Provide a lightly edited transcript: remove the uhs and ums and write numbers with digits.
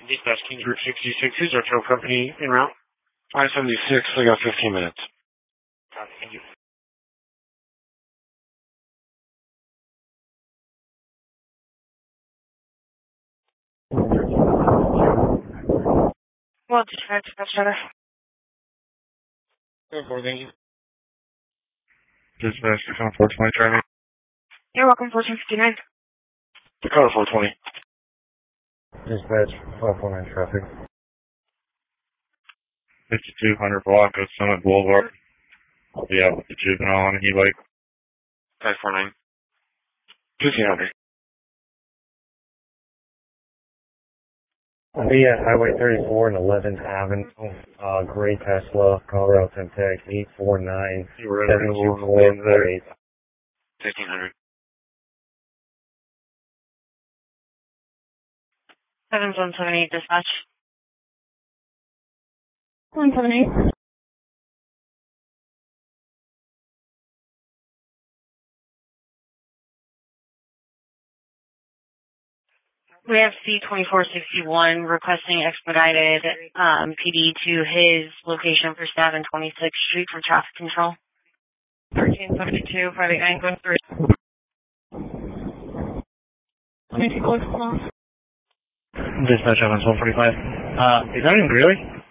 Dispatch King Route 66 is our tow company en route. I-76, I got 15 minutes. Copy, thank you. Well, dispatch, that's better. Go for it, thank you. Dispatch, Dakota 420 traffic. You're welcome, 1459. Dakota 420. Dispatch, 549 traffic. 5200 block of Summit Boulevard. I'll be out with the juvenile on E-Lake. 549. 1500. I'll be at Highway 34 and 11th Avenue, Gray Tesla, Colorado Temtex, 849 7448. 1500. 7178 dispatch. 178. We have C-2461 requesting expedited PD to his location for Stav and 26th Street for traffic control. 1372 for the Anglin 3. Dispatch Evans 145. Is that in Greeley?